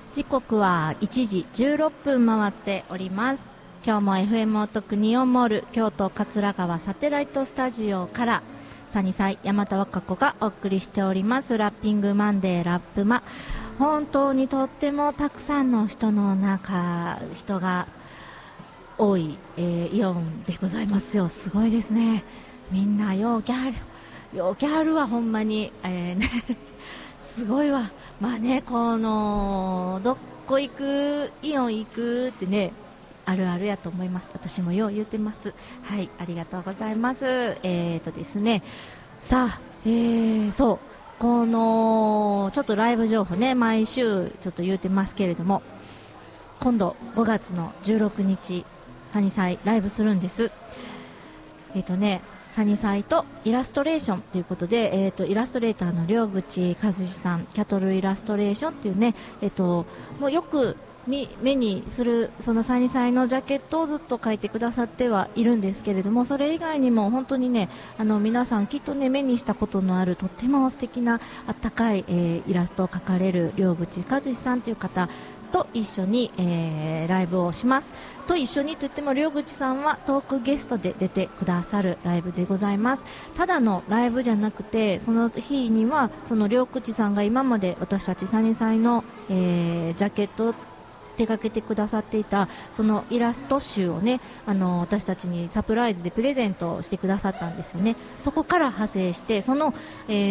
時刻は1時16分回っております。今日も FM お得ニオンモール京都桂川サテライトスタジオからサニサイ山田和歌子がお送りしておりますラッピングマンデーラップマ。本当にとってもたくさんの人が多い、イオンでございますよ。すごいですね。みんなようギャルはほんまに、すごいわ。まあね、このどこ行くイオン行くってね、あるあるやと思います。私もよう言ってます。はい、ありがとうございます。ですね、さあ、そう、このちょっとライブ情報ね、毎週ちょっと言ってますけれども、今度5月の16日サニサイライブするんです。サニサイとイラストレーションということで、イラストレーターの両口和志さん、キャトルイラストレーションっていうね、もうよく目にするそのサニサイのジャケットをずっと描いてくださってはいるんですけれども、それ以外にも本当にね、皆さんきっとね目にしたことのあるとっても素敵なあったかい、イラストを描かれる両口和志さんという方と一緒に、ライブをします。と一緒にといっても両口さんはトークゲストで出てくださるライブでございます。ただのライブじゃなくて、その日にはその両口さんが今まで私たちサニサイの、ジャケットを手掛けてくださっていたそのイラスト集をね、私たちにサプライズでプレゼントしてくださったんですよね。そこから派生してその、